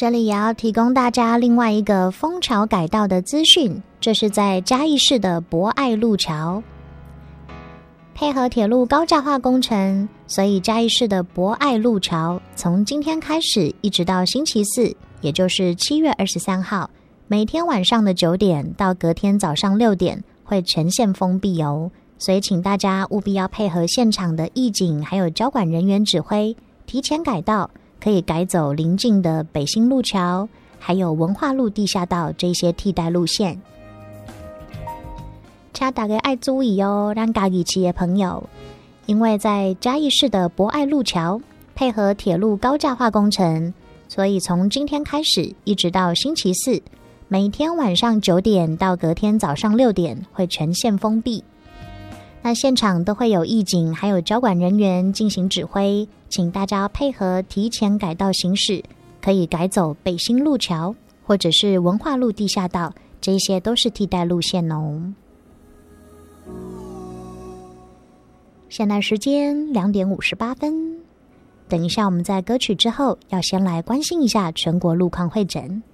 这里也要提供大家另外一个枫桥改道的资讯，这是在嘉义市的博爱路桥。配合铁路高架化工程，所以嘉义市的博爱路桥从今天开始一直到星期四，也就是7月23号，每天晚上的9点到隔天早上6点会全线封闭哦。所以请大家务必要配合现场的义警还有交管人员指挥，提前改道，可以改走邻近的北新路桥还有文化路地下道这些替代路线。请大家爱注意哦，让嘉义市的朋友，因为在嘉义市的博爱路桥配合铁路高架化工程，所以从今天开始一直到星期四，每天晚上9点到隔天早上6点会全线封闭。那现场都会有义警还有交管人员进行指挥，请大家配合提前改道行驶，可以改走北新路桥或者是文化路地下道，这些都是替代路线哦。现在时间2点58分，等一下我们在歌曲之后要先来关心一下全国路况会诊。